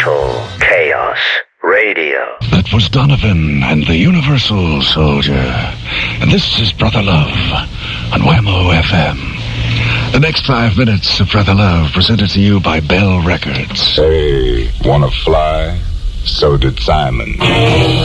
Total Chaos Radio. That was Donovan and the Universal Soldier. And this is Brother Love on Whammo FM. The next 5 minutes of Brother Love presented to you by Bell Records. Hey, wanna fly? So did Simon.